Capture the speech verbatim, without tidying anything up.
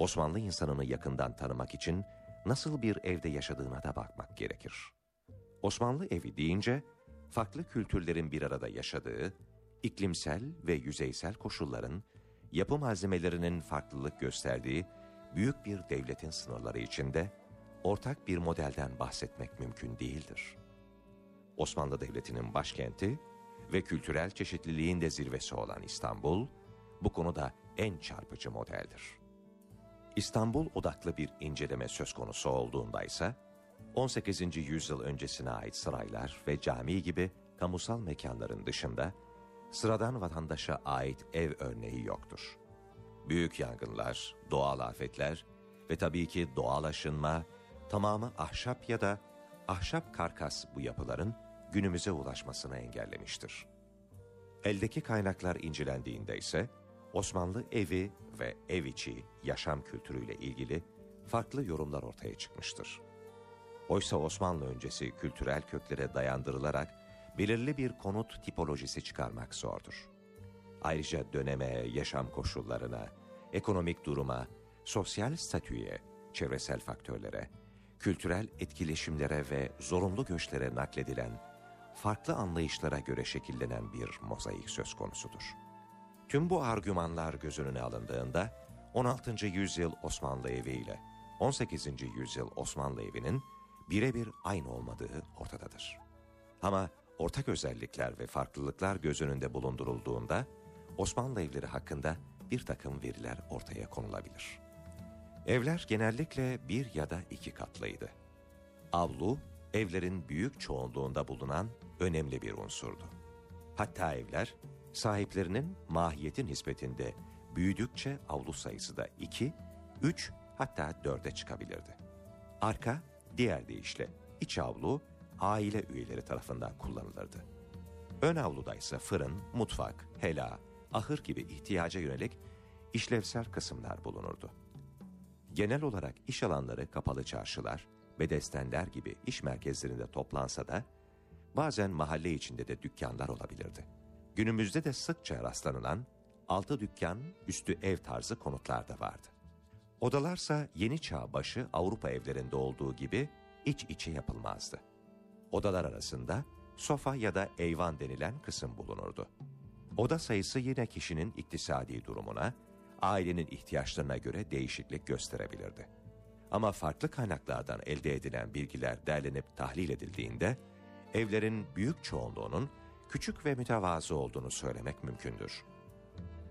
Osmanlı insanını yakından tanımak için nasıl bir evde yaşadığına da bakmak gerekir. Osmanlı evi deyince, farklı kültürlerin bir arada yaşadığı, iklimsel ve yüzeysel koşulların, yapı malzemelerinin farklılık gösterdiği büyük bir devletin sınırları içinde ortak bir modelden bahsetmek mümkün değildir. Osmanlı Devleti'nin başkenti ve kültürel çeşitliliğin de zirvesi olan İstanbul, bu konuda en çarpıcı modeldir. İstanbul odaklı bir inceleme söz konusu olduğunda ise, on sekizinci yüzyıl öncesine ait saraylar ve cami gibi kamusal mekanların dışında, sıradan vatandaşa ait ev örneği yoktur. Büyük yangınlar, doğal afetler ve tabii ki doğal aşınma, tamamı ahşap ya da ahşap karkas bu yapıların günümüze ulaşmasını engellemiştir. Eldeki kaynaklar incelendiğinde ise, Osmanlı evi ve ev içi yaşam kültürüyle ilgili farklı yorumlar ortaya çıkmıştır. Oysa Osmanlı öncesi kültürel köklere dayandırılarak belirli bir konut tipolojisi çıkarmak zordur. Ayrıca döneme, yaşam koşullarına, ekonomik duruma, sosyal statüye, çevresel faktörlere, kültürel etkileşimlere ve zorunlu göçlere nakledilen farklı anlayışlara göre şekillenen bir mozaik söz konusudur. Tüm bu argümanlar göz önüne alındığında on altıncı yüzyıl Osmanlı evi ile on sekizinci yüzyıl Osmanlı evinin birebir aynı olmadığı ortadadır. Ama ortak özellikler ve farklılıklar göz önünde bulundurulduğunda Osmanlı evleri hakkında bir takım veriler ortaya konulabilir. Evler genellikle bir ya da iki katlıydı. Avlu, evlerin büyük çoğunluğunda bulunan önemli bir unsurdu. Hatta evler, sahiplerinin mahiyeti nispetinde büyüdükçe avlu sayısı da iki, üç hatta dörde çıkabilirdi. Arka, diğer deyişle iç avlu, aile üyeleri tarafından kullanılırdı. Ön avluda ise fırın, mutfak, hela, ahır gibi ihtiyaca yönelik işlevsel kısımlar bulunurdu. Genel olarak iş alanları kapalı çarşılar, bedestenler gibi iş merkezlerinde toplansa da bazen mahalle içinde de dükkanlar olabilirdi. Günümüzde de sıkça rastlanılan altı dükkan, üstü ev tarzı konutlar da vardı. Odalarsa yeni çağ başı Avrupa evlerinde olduğu gibi iç içe yapılmazdı. Odalar arasında sofa ya da eyvan denilen kısım bulunurdu. Oda sayısı yine kişinin iktisadi durumuna, ailenin ihtiyaçlarına göre değişiklik gösterebilirdi. Ama farklı kaynaklardan elde edilen bilgiler derlenip tahlil edildiğinde, evlerin büyük çoğunluğunun küçük ve mütevazı olduğunu söylemek mümkündür.